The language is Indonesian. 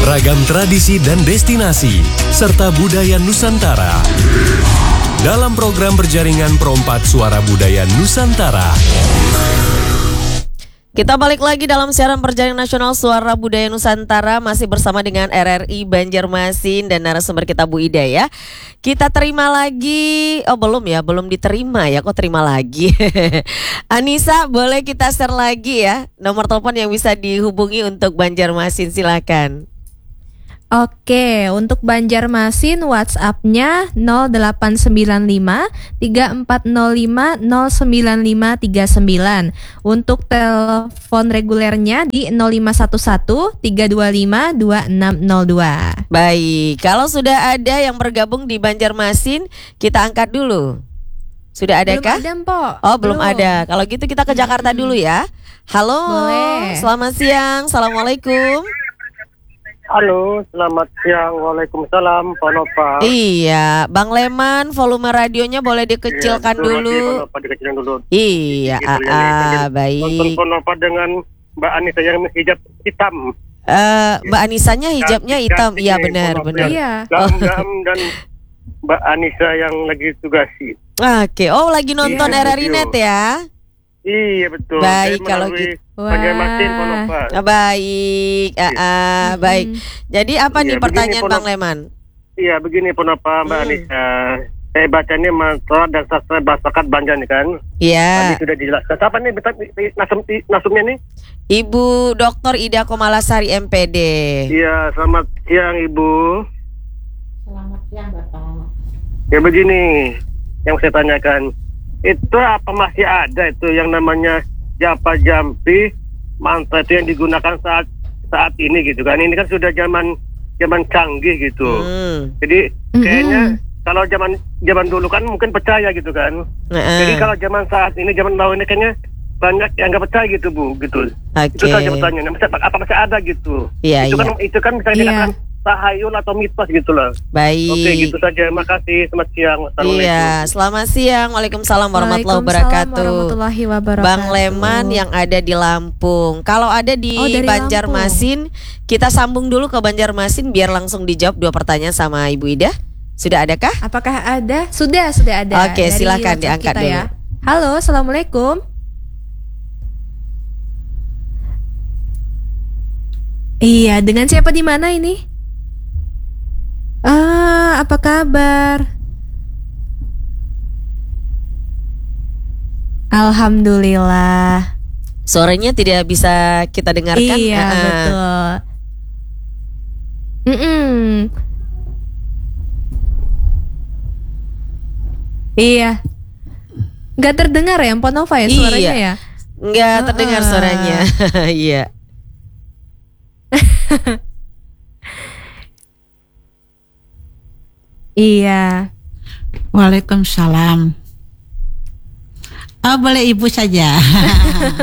Ragam tradisi dan destinasi, serta budaya Nusantara. Dalam program berjaringan Perompak Suara Budaya Nusantara. Kita balik lagi dalam siaran perjalanan nasional Suara Budaya Nusantara, masih bersama dengan RRI Banjarmasin dan narasumber kita Bu Ida ya. Kita terima lagi, belum diterima ya, kok terima lagi. Anissa, boleh kita share lagi ya nomor telepon yang bisa dihubungi untuk Banjarmasin, silakan. Oke, untuk Banjarmasin WhatsApp-nya 0895 3405 09539. Untuk telepon regulernya di 0511 325 2602. Baik, kalau sudah ada yang bergabung di Banjarmasin, kita angkat dulu. Sudah ada kah? Belum ada, Mpok. Oh, belum ada. Kalau gitu kita ke Jakarta dulu ya. Halo, boleh. Selamat siang, Assalamualaikum. Halo, selamat siang. Waalaikumsalam, Pak Nova. Iya, Bang Leman, volume radionya boleh dikecilkan dulu. Pak dikecilkan dulu. Iya, baik. Nonton Pak Nova dengan Mbak Anissa yang hijab hitam. Mbak Anisanya hijabnya hitam, iya benar. Iya. Gam dan Mbak Anissa yang lagi tugas. Oke, lagi nonton RRI Net ya? Iya betul. Baik, kalau gitu. Banjarmasin, Pak Nova. Baik, baik. Jadi apa nih pertanyaan Bang Leman? Iya, begini Pak Nova, Mbak Anissa. Saya baca ini mantra dan sastra Basakat Banjar nih kan. Iya. Tadi sudah dijelaskan. Siapa nih nasumnya nih? Ibu Dr. Ida Komalasari MPD. Iya, selamat siang Ibu. Selamat siang Bapak. Ya begini, yang saya tanyakan, itu apa masih ada itu yang namanya Japa Jampi mantra itu yang digunakan saat ini gitu kan? Ini kan sudah zaman canggih gitu. Jadi kayaknya kalau zaman dulu kan mungkin percaya gitu kan. Jadi kalau zaman saat ini, zaman now ini kayaknya banyak yang nggak percaya gitu Bu, gitu. Itu saja pertanyaannya. Apa masih ada gitu? Iya, itu kan bisa dikatakan tahayul atau mitos gitu loh. Baik. Oke, gitu saja. Makasih. Selamat siang. Iya, selamat siang. Waalaikumsalam warahmatullahi wabarakatuh. Bang Leman yang ada di Lampung. Kalau ada di Banjarmasin, kita sambung dulu ke Banjarmasin biar langsung dijawab 2 pertanyaan sama Ibu Ida. Sudah adakah? Apakah ada? Sudah ada. Oke, silakan diangkat dulu. Ya. Halo, Assalamualaikum. Iya, dengan siapa di mana ini? Apa kabar? Alhamdulillah. Suaranya tidak bisa kita dengarkan. Iya, betul. Iya. Nggak terdengar ya Mpok Nova ya suaranya ya? Nggak terdengar suaranya. Iya. Iya. Waalaikumsalam. Oh, boleh Ibu saja.